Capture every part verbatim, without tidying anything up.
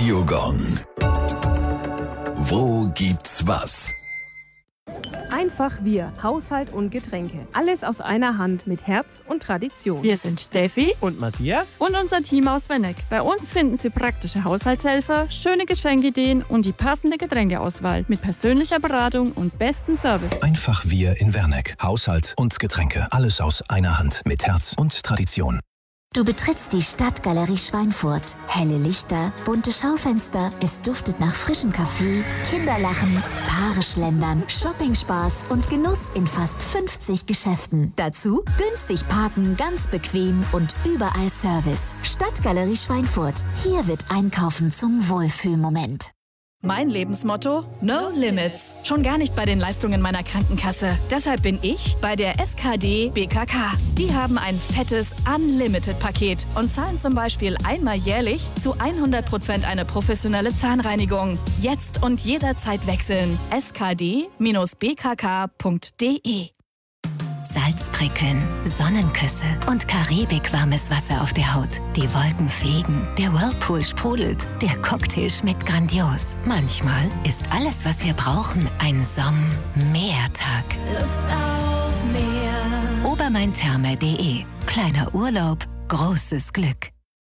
Radio Gong. Wo gibt's was? Einfach wir, Haushalt und Getränke. Alles aus einer Hand mit Herz und Tradition. Wir sind Steffi und Matthias und unser Team aus Wenneck. Bei uns finden Sie praktische Haushaltshelfer, schöne Geschenkideen und die passende Getränkeauswahl mit persönlicher Beratung und bestem Service. Einfach wir in Werneck. Haushalt und Getränke. Alles aus einer Hand mit Herz und Tradition. Du betrittst die Stadtgalerie Schweinfurt. Helle Lichter, bunte Schaufenster, es duftet nach frischem Kaffee, Kinderlachen, Paare schlendern, Shoppingspaß und Genuss in fast fünfzig Geschäften. Dazu günstig parken, ganz bequem und überall Service. Stadtgalerie Schweinfurt. Hier wird Einkaufen zum Wohlfühlmoment. Mein Lebensmotto? No Limits. Schon gar nicht bei den Leistungen meiner Krankenkasse. Deshalb bin ich bei der S K D B K K. Die haben ein fettes Unlimited-Paket und zahlen zum Beispiel einmal jährlich zu hundert Prozent eine professionelle Zahnreinigung. Jetzt und jederzeit wechseln. S K D B K K punkt D E. Salzprickeln, Sonnenküsse und karibikwarmes Wasser auf der Haut. Die Wolken fliegen, der Whirlpool sprudelt, der Cocktail schmeckt grandios. Manchmal ist alles, was wir brauchen, ein Somm-Meertag. Lust auf Meer. Obermaintherme punkt de. Kleiner Urlaub, großes Glück.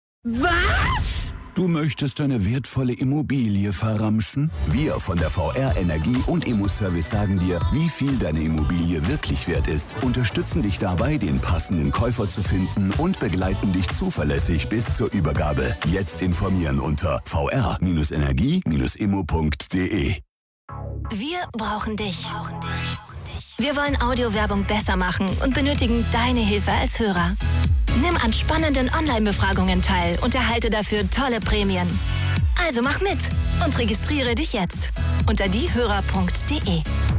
Was? Du möchtest deine wertvolle Immobilie verramschen? Wir von der V R Energie und Immoservice sagen dir, wie viel deine Immobilie wirklich wert ist, unterstützen dich dabei, den passenden Käufer zu finden und begleiten dich zuverlässig bis zur Übergabe. Jetzt informieren unter v r Energie immo punkt de. Wir brauchen dich. Wir wollen Audiowerbung besser machen und benötigen deine Hilfe als Hörer. Nimm an spannenden Online-Befragungen teil und erhalte dafür tolle Prämien. Also mach mit und registriere dich jetzt unter diehörer punkt de.